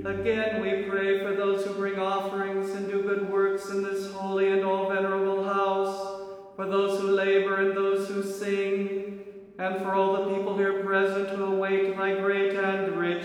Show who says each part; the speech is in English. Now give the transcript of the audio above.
Speaker 1: Again we pray for those who bring offerings and do good works in this holy and all venerable house, for those who labor and those who sing, and for all the people here present who await thy great and rich